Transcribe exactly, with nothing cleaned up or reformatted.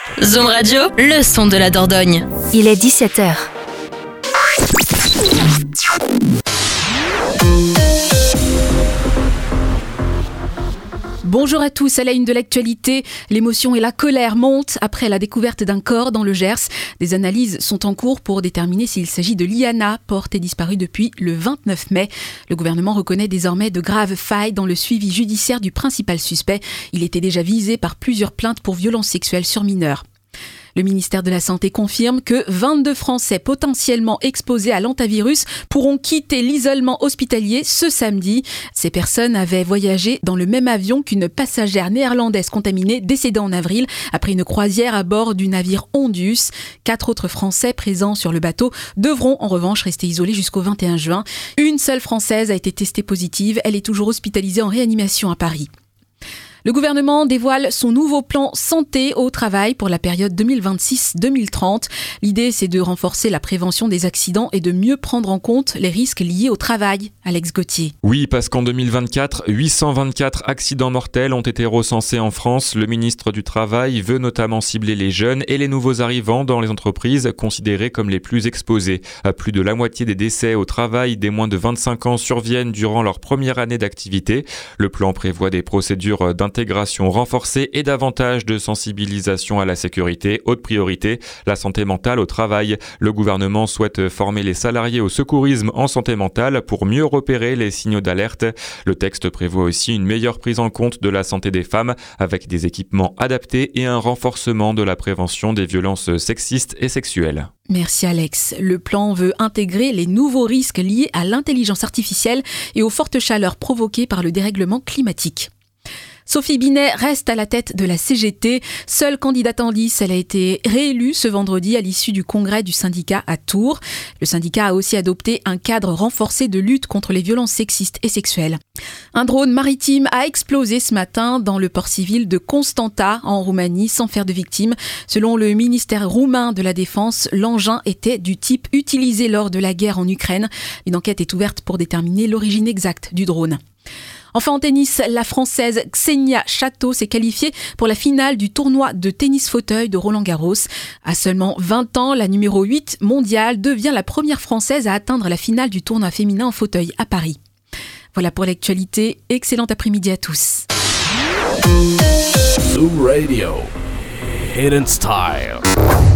Zoom Radio, le son de la Dordogne. Il est dix-sept heures. Bonjour à tous, à la une de l'actualité, l'émotion et la colère montent après la découverte d'un corps dans le Gers. Des analyses sont en cours pour déterminer s'il s'agit de Liana, portée disparue depuis le vingt-neuf mai. Le gouvernement reconnaît désormais de graves failles dans le suivi judiciaire du principal suspect. Il était déjà visé par plusieurs plaintes pour violences sexuelles sur mineurs. Le ministère de la Santé confirme que vingt-deux Français potentiellement exposés à l'hantavirus pourront quitter l'isolement hospitalier ce samedi. Ces personnes avaient voyagé dans le même avion qu'une passagère néerlandaise contaminée décédée en avril après une croisière à bord du navire Ondus. Quatre autres Français présents sur le bateau devront en revanche rester isolés jusqu'au vingt et un juin. Une seule Française a été testée positive. Elle est toujours hospitalisée en réanimation à Paris. Le gouvernement dévoile son nouveau plan santé au travail pour la période deux mille vingt-six deux mille trente. L'idée, c'est de renforcer la prévention des accidents et de mieux prendre en compte les risques liés au travail. Alex Gauthier. Oui, parce qu'en deux mille vingt-quatre, huit cent vingt-quatre accidents mortels ont été recensés en France. Le ministre du Travail veut notamment cibler les jeunes et les nouveaux arrivants dans les entreprises considérées comme les plus exposés. Plus de la moitié des décès au travail des moins de vingt-cinq ans surviennent durant leur première année d'activité. Le plan prévoit des procédures d'intégration intégration renforcée et davantage de sensibilisation à la sécurité. Haute priorité, la santé mentale au travail. Le gouvernement souhaite former les salariés au secourisme en santé mentale pour mieux repérer les signaux d'alerte. Le texte prévoit aussi une meilleure prise en compte de la santé des femmes avec des équipements adaptés et un renforcement de la prévention des violences sexistes et sexuelles. Merci Alex. Le plan veut intégrer les nouveaux risques liés à l'intelligence artificielle et aux fortes chaleurs provoquées par le dérèglement climatique. Sophie Binet reste à la tête de la C G T. Seule candidate en lice, elle a été réélue ce vendredi à l'issue du congrès du syndicat à Tours. Le syndicat a aussi adopté un cadre renforcé de lutte contre les violences sexistes et sexuelles. Un drone maritime a explosé ce matin dans le port civil de Constanta en Roumanie sans faire de victimes. Selon le ministère roumain de la Défense, l'engin était du type utilisé lors de la guerre en Ukraine. Une enquête est ouverte pour déterminer l'origine exacte du drone. Enfin en tennis, la Française Xenia Chateau s'est qualifiée pour la finale du tournoi de tennis fauteuil de Roland-Garros. À seulement vingt ans, la numéro huit mondiale devient la première Française à atteindre la finale du tournoi féminin en fauteuil à Paris. Voilà pour l'actualité. Excellent après-midi à tous. Zoom Radio. Hidden Style.